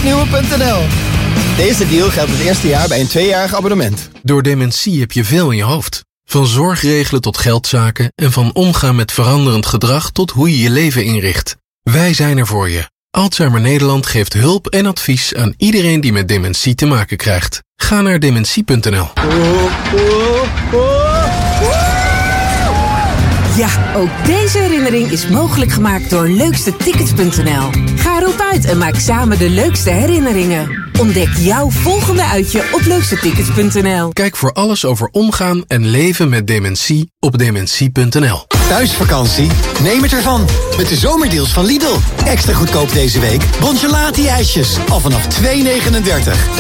gloednieuwe.nl. Deze deal geldt het eerste jaar bij een 2-jarig abonnement. Door dementie heb je veel in je hoofd. Van zorgregelen tot geldzaken en van omgaan met veranderend gedrag tot hoe je je leven inricht. Wij zijn er voor je. Alzheimer Nederland geeft hulp en advies aan iedereen die met dementie te maken krijgt. Ga naar dementie.nl. Ja, ook deze herinnering is mogelijk gemaakt door leukstetickets.nl. Ga erop uit en maak samen de leukste herinneringen. Ontdek jouw volgende uitje op leukstetickets.nl. Kijk voor alles over omgaan en leven met dementie op dementie.nl. Thuisvakantie? Neem het ervan. Met de zomerdeals van Lidl. Extra goedkoop deze week. Bongelati-ijsjes. Al vanaf €2,39.